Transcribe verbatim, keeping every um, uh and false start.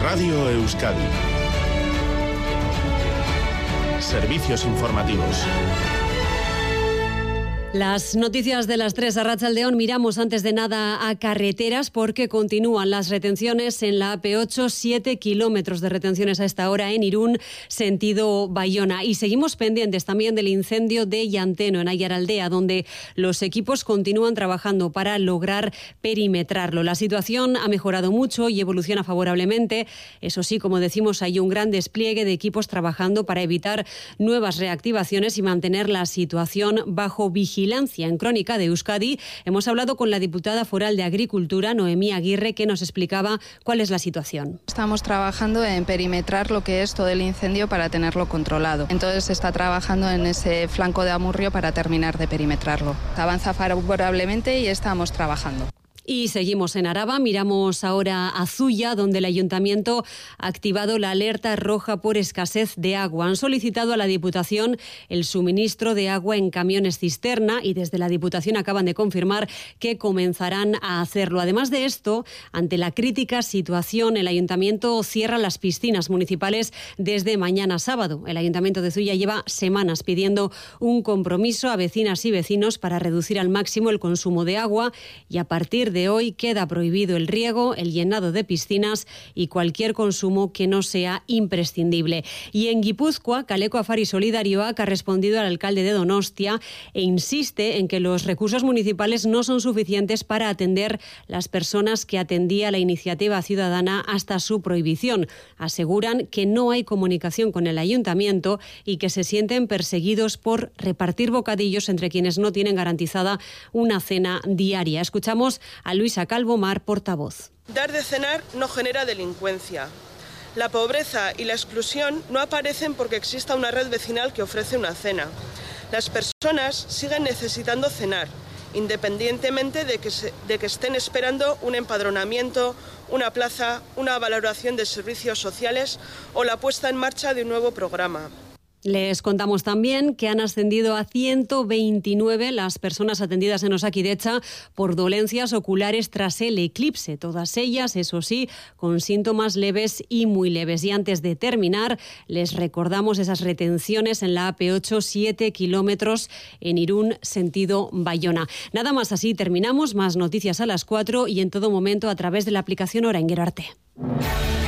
Radio Euskadi. Servicios informativos. Las noticias de las tres a Arratsaldeon. Miramos antes de nada a carreteras porque continúan las retenciones en la A P ocho, siete kilómetros de retenciones a esta hora en Irún, sentido Bayona. Y seguimos pendientes también del incendio de Llanteno, en Aiaraldea, donde los equipos continúan trabajando para lograr perimetrarlo. La situación ha mejorado mucho y evoluciona favorablemente. Eso sí, como decimos, hay un gran despliegue de equipos trabajando para evitar nuevas reactivaciones y mantener la situación bajo vigilancia. En Crónica de Euskadi hemos hablado con la diputada foral de Agricultura, Noemí Aguirre, que nos explicaba cuál es la situación. Estamos trabajando en perimetrar lo que es todo el incendio para tenerlo controlado. Entonces se está trabajando en ese flanco de Amurrio para terminar de perimetrarlo. Avanza favorablemente y estamos trabajando. Y seguimos en Araba, miramos ahora a Zuya, donde el Ayuntamiento ha activado la alerta roja por escasez de agua. Han solicitado a la Diputación el suministro de agua en camiones cisterna y desde la Diputación acaban de confirmar que comenzarán a hacerlo. Además de esto, ante la crítica situación, el Ayuntamiento cierra las piscinas municipales desde mañana sábado. El Ayuntamiento de Zuya lleva semanas pidiendo un compromiso a vecinas y vecinos para reducir al máximo el consumo de agua y a partir de hoy queda prohibido el riego, el llenado de piscinas y cualquier consumo que no sea imprescindible. Y en Guipúzcoa, Kaleko Afari Solidarioak ha respondido al alcalde de Donostia e insiste en que los recursos municipales no son suficientes para atender las personas que atendía la iniciativa ciudadana hasta su prohibición. Aseguran que no hay comunicación con el ayuntamiento y que se sienten perseguidos por repartir bocadillos entre quienes no tienen garantizada una cena diaria. Escuchamos a Luisa Calvomar, portavoz. Dar de cenar no genera delincuencia. La pobreza y la exclusión no aparecen porque exista una red vecinal que ofrece una cena. Las personas siguen necesitando cenar, independientemente de que, se, de que estén esperando un empadronamiento, una plaza, una valoración de servicios sociales o la puesta en marcha de un nuevo programa. Les contamos también que han ascendido a ciento veintinueve las personas atendidas en Osakidetza por dolencias oculares tras el eclipse. Todas ellas, eso sí, con síntomas leves y muy leves. Y antes de terminar, les recordamos esas retenciones en la A P ocho, siete kilómetros en Irún, sentido Bayona. Nada más, así terminamos. Más noticias a las cuatro y en todo momento a través de la aplicación Orainguero Arte.